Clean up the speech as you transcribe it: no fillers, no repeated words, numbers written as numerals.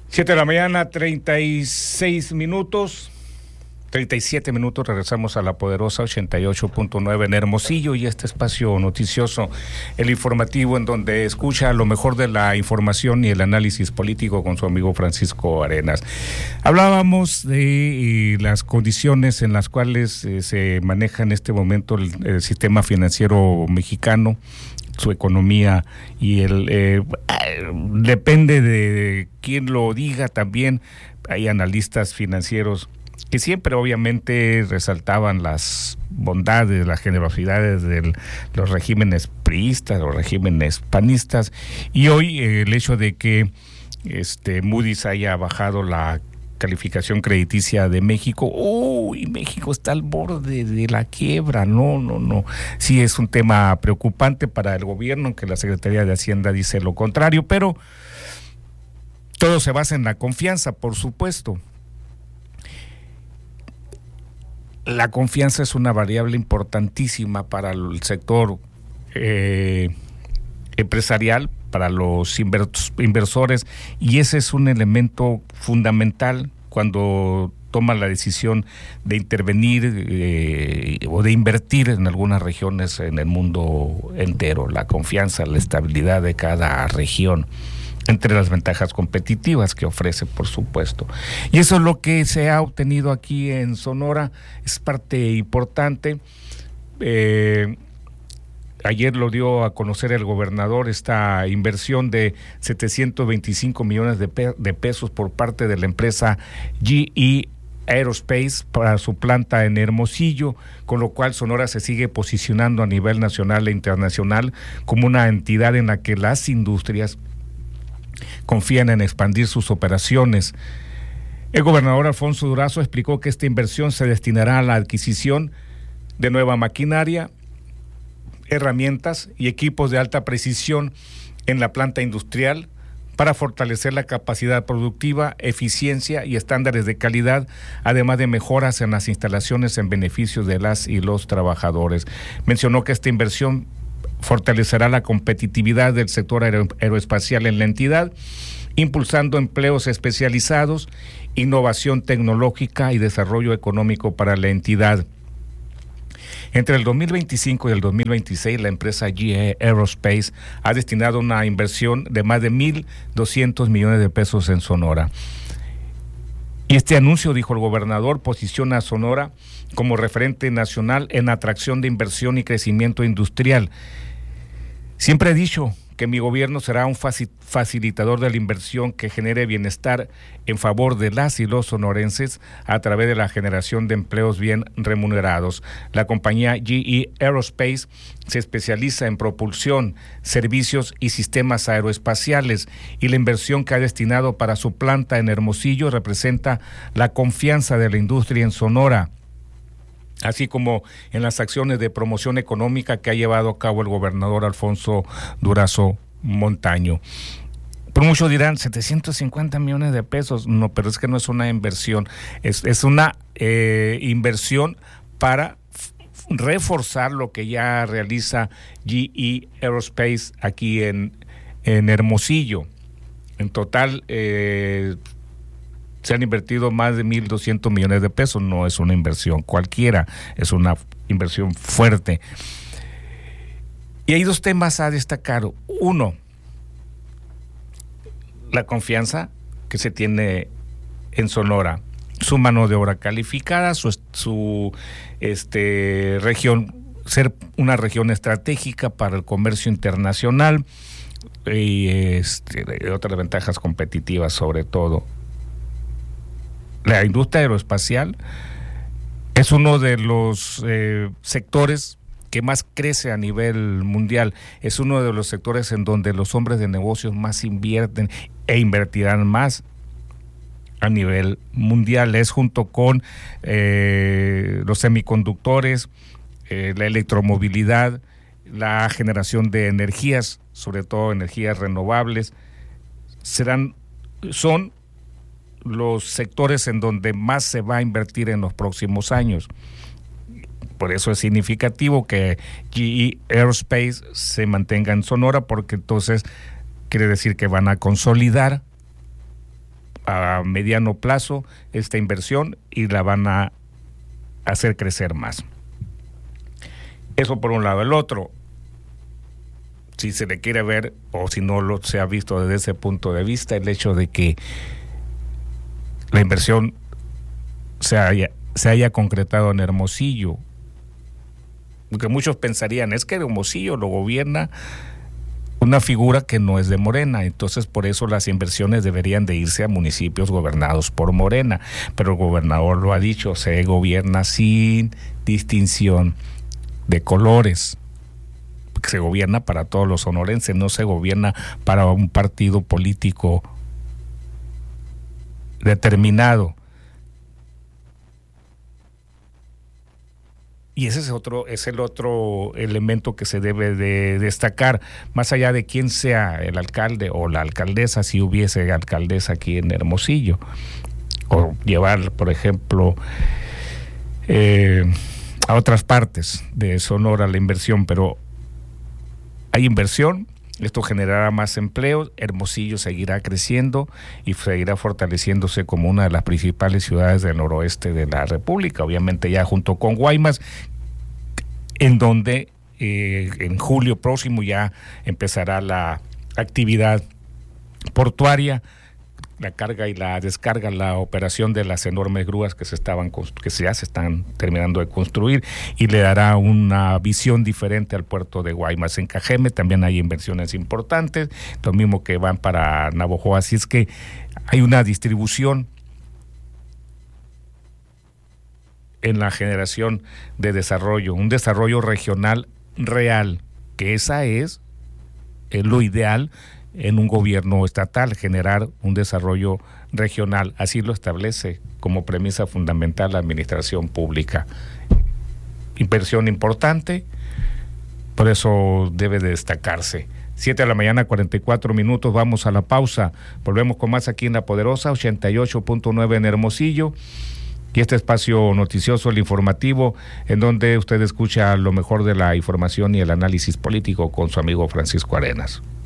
7 de la mañana, 36 minutos, 37 minutos, regresamos a la poderosa 88.9 en Hermosillo y este espacio noticioso, el informativo en donde escucha lo mejor de la información y el análisis político con su amigo Francisco Arenas. Hablábamos de las condiciones en las cuales se maneja en este momento el sistema financiero mexicano, su economía y depende de quién lo diga. También hay analistas financieros que siempre obviamente resaltaban las bondades, las generosidades de los regímenes priistas, los regímenes panistas, y hoy el hecho de que Moody's haya bajado la calificación crediticia de México. México está al borde de la quiebra. No. Sí es un tema preocupante para el gobierno, aunque la Secretaría de Hacienda dice lo contrario, pero todo se basa en la confianza, por supuesto. La confianza es una variable importantísima para el sector empresarial, para los inversores, y ese es un elemento fundamental cuando toman la decisión de intervenir o de invertir en algunas regiones en el mundo entero. La confianza, la estabilidad de cada región, entre las ventajas competitivas que ofrece, por supuesto. Y eso es lo que se ha obtenido aquí en Sonora, es parte importante. Ayer lo dio a conocer el gobernador, esta inversión de 725 millones de pesos por parte de la empresa GE Aerospace para su planta en Hermosillo, con lo cual Sonora se sigue posicionando a nivel nacional e internacional como una entidad en la que las industrias confían en expandir sus operaciones. El gobernador Alfonso Durazo explicó que esta inversión se destinará a la adquisición de nueva maquinaria, herramientas y equipos de alta precisión en la planta industrial para fortalecer la capacidad productiva, eficiencia y estándares de calidad, además de mejoras en las instalaciones en beneficio de las y los trabajadores. Mencionó que esta inversión fortalecerá la competitividad del sector aeroespacial en la entidad, impulsando empleos especializados, innovación tecnológica y desarrollo económico para la entidad. Entre el 2025 y el 2026, la empresa GE Aerospace ha destinado una inversión de más de 1.200 millones de pesos en Sonora. Y este anuncio, dijo el gobernador, posiciona a Sonora como referente nacional en atracción de inversión y crecimiento industrial. Siempre he dicho que mi gobierno será un facilitador de la inversión que genere bienestar en favor de las y los sonorenses a través de la generación de empleos bien remunerados. La compañía GE Aerospace se especializa en propulsión, servicios y sistemas aeroespaciales, y la inversión que ha destinado para su planta en Hermosillo representa la confianza de la industria en Sonora, así como en las acciones de promoción económica que ha llevado a cabo el gobernador Alfonso Durazo Montaño. Por muchos dirán 750 millones de pesos, no, pero es que no es una inversión, es una inversión para reforzar lo que ya realiza GE Aerospace aquí en Hermosillo. En total, se han invertido más de 1.200 millones de pesos. No es una inversión cualquiera, es una inversión fuerte. Y hay dos temas a destacar. Uno, la confianza que se tiene en Sonora, su mano de obra calificada, su región, ser una región estratégica para el comercio internacional y otras ventajas competitivas, sobre todo. La industria aeroespacial es uno de los sectores que más crece a nivel mundial. Es uno de los sectores en donde los hombres de negocios más invierten e invertirán más a nivel mundial. Es junto con los semiconductores, la electromovilidad, la generación de energías, sobre todo energías renovables, son los sectores en donde más se va a invertir en los próximos años. Por eso es significativo que GE Aerospace se mantenga en Sonora, porque entonces quiere decir que van a consolidar a mediano plazo esta inversión y la van a hacer crecer más. Eso por un lado. El otro, si se le quiere ver o si no lo se ha visto desde ese punto de vista, el hecho de que la inversión se haya concretado en Hermosillo, porque muchos pensarían, es que Hermosillo lo gobierna una figura que no es de Morena, entonces por eso las inversiones deberían de irse a municipios gobernados por Morena, pero el gobernador lo ha dicho, se gobierna sin distinción de colores, se gobierna para todos los sonorenses, no se gobierna para un partido político determinado. Y ese es el otro elemento que se debe de destacar, más allá de quién sea el alcalde o la alcaldesa, si hubiese alcaldesa aquí en Hermosillo, o llevar, por ejemplo, a otras partes de Sonora la inversión, pero hay inversión, esto generará más empleos, Hermosillo seguirá creciendo y seguirá fortaleciéndose como una de las principales ciudades del noroeste de la República, obviamente ya junto con Guaymas, en donde en julio próximo ya empezará la actividad portuaria, la carga y la descarga, la operación de las enormes grúas que ya se están terminando de construir, y le dará una visión diferente al puerto de Guaymas. En Cajeme también hay inversiones importantes, lo mismo que van para Navojoa, así es que hay una distribución en la generación de desarrollo, un desarrollo regional real, que esa es lo ideal en un gobierno estatal, generar un desarrollo regional. Así lo establece como premisa fundamental la administración pública. Inversión importante, por eso debe de destacarse. 7:44 a.m, vamos a la pausa. Volvemos con más aquí en La Poderosa, 88.9 en Hermosillo. Y este espacio noticioso, el informativo, en donde usted escucha lo mejor de la información y el análisis político con su amigo Francisco Arenas.